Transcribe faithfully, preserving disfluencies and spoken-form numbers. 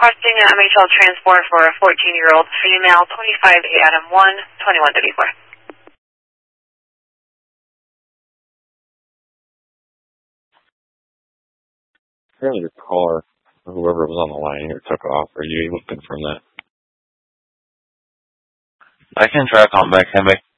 requesting an M H L transport for a fourteen-year-old female, twenty-five Adam one, twenty-one thirty-four. Apparently your caller, or whoever was on the line here, took off. Are you able to confirm that? I can try to call back. Have I